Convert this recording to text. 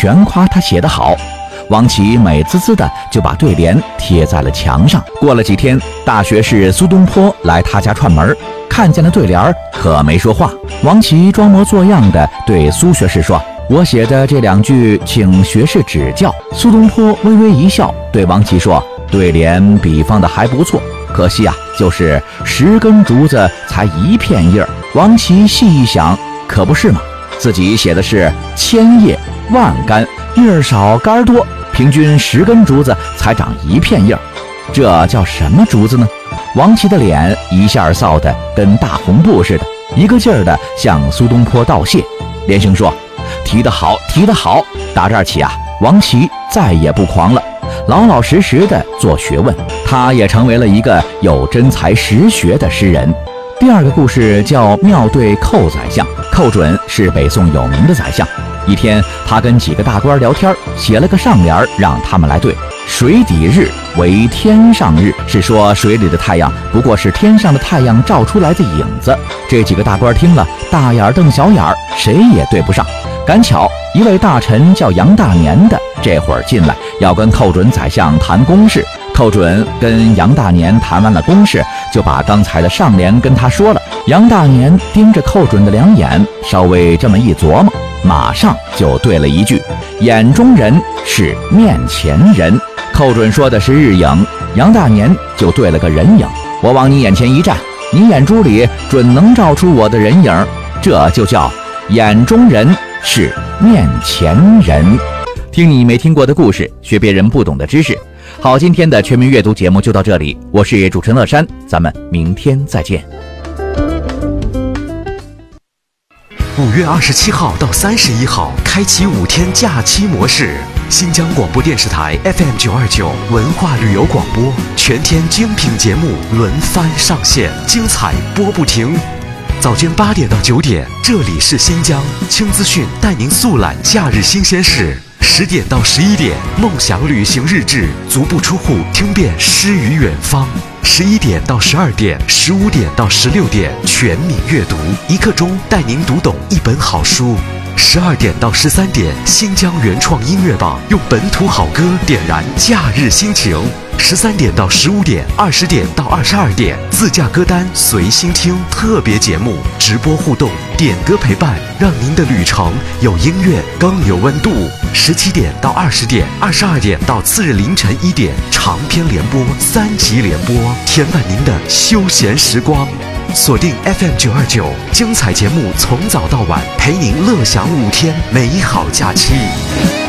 全夸他写得好。王琦美滋滋的就把对联贴在了墙上。过了几天，大学士苏东坡来他家串门，看见了对联可没说话。王琦装模作样的对苏学士说：“我写的这2句，请学士指教。”苏东坡微微一笑，对王琦说：“对联比方的还不错，可惜啊，就是10根竹子才1片叶。”王琦细一想，可不是嘛，自己写的是1000叶万竿，叶少竿多，平均10根竹子才长1片叶，这叫什么竹子呢？王琦的脸一下臊得跟大红布似的，一个劲儿的向苏东坡道谢，连声说：“提得好，提得好。”打这儿起啊，王琦再也不狂了，老老实实的做学问，他也成为了一个有真才实学的诗人。第2个故事叫妙对寇宰相。寇准是北宋有名的宰相。一天，他跟几个大官聊天，写了个上联让他们来对：“水底日为天上日”，是说水里的太阳不过是天上的太阳照出来的影子。这几个大官听了，大眼瞪小眼，谁也对不上。赶巧一位大臣叫杨大年的，这会儿进来要跟寇准宰相谈公事。寇准跟杨大年谈完了公事，就把刚才的上联跟他说了。杨大年盯着寇准的2眼，稍微这么一琢磨，马上就对了一句：“眼中人是面前人。”寇准说的是日影，杨大年就对了个人影。我往你眼前一站，你眼珠里准能照出我的人影，这就叫眼中人是面前人。听你没听过的故事，学别人不懂的知识。好，今天的全民阅读节目就到这里，我是主持人乐山，咱们明天再见。 5月27号到31号，开启5天假期模式。新疆广播电视台 FM929 文化旅游广播，全天精品节目轮番上线，精彩播不停。早间8点到9点，这里是新疆轻资讯，带您速览假日新鲜事。10点到11点，梦想旅行日志，足不出户听遍诗与远方。11点到12点，15点到16点，全民阅读，1刻钟带您读懂一本好书。12点到13点，新疆原创音乐榜，用本土好歌点燃假日心情。13点到15点，20点到22点，自驾歌单随心听特别节目，直播互动，点歌陪伴，让您的旅程有音乐更有温度。17点到20点，22点到次日凌晨1点，长篇联播3集联播，填满您的休闲时光。锁定 FM929，精彩节目从早到晚，陪您乐享5天美好假期。